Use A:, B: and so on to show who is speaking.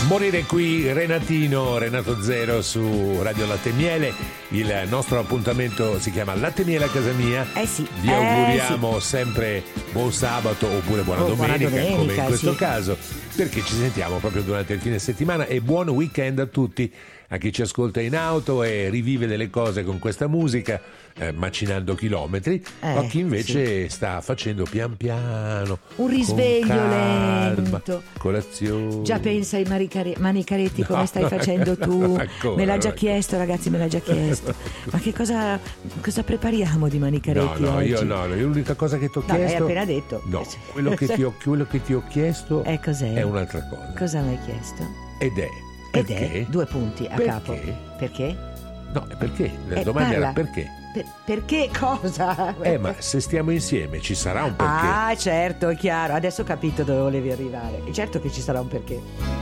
A: Morire qui, Renato Zero su Radio Latte e Miele. Il nostro appuntamento si chiama Latte e Miele a casa mia.
B: Sì.
A: Vi auguriamo sempre buon sabato oppure buona domenica, come in questo caso, perché ci sentiamo proprio durante il fine settimana. E buon weekend a tutti, a chi ci ascolta in auto e rivive delle cose con questa musica, macinando chilometri, a chi invece sta facendo pian piano
B: un risveglio
A: con calma,
B: lento,
A: colazione.
B: Già pensa ai manicaretti come stai facendo tu? Me l'ha già chiesto, ragazzi, me l'ha già chiesto. Ma che cosa prepariamo di manicaretti oggi?
A: Io l'unica cosa che ti ho chiesto,
B: l'hai appena detto.
A: No, quello che ti ho chiesto
B: cos'è?
A: è un'altra cosa.
B: Cosa mi hai chiesto?
A: Ed è 2 punti a capo. Perché? No, perché? La domanda era perché?
B: Perché cosa?
A: Ma se stiamo insieme ci sarà un perché.
B: Certo, è chiaro. Adesso ho capito dove volevi arrivare. E certo che ci sarà un perché.